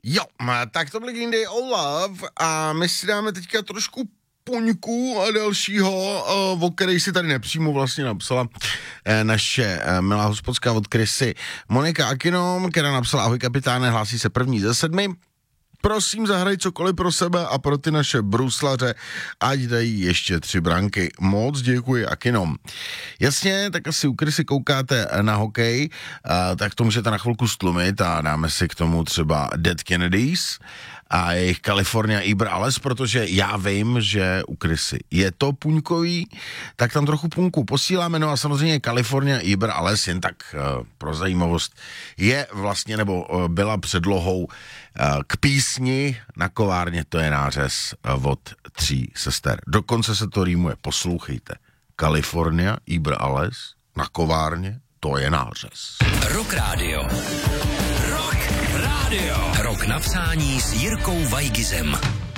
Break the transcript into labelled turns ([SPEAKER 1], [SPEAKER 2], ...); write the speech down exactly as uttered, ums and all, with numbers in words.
[SPEAKER 1] Jo, tak to byly Green Day Oh Love a my si dáme teďka trošku puňku a dalšího, o který si tady nepřímo vlastně napsala naše milá hospodská od Krysy Monika Akinom, která napsala: ahoj kapitáne, hlásí se první ze sedmi. Prosím, zahraj cokoliv pro sebe a pro ty naše bruslaře, ať dají ještě tři branky. Moc děkuji, Akinom. Jasně, tak asi u Krysy koukáte na hokej, tak to můžete na chvilku stlumit a dáme si k tomu třeba Dead Kennedys a jejich California Iber Alles, protože já vím, že u Krysy je to puňkový, tak tam trochu punku posíláme. No a samozřejmě California Iber Alles, jen tak uh, pro zajímavost, je vlastně, nebo uh, byla předlohou uh, k písni Na kovárně to je nářez uh, od Tří sester. Dokonce se to rýmuje, poslouchejte. California Iber Alles, Na kovárně to je nářez.
[SPEAKER 2] Rock Radio. Rock Radio. Rok napsání s Jirkou Vajgizem.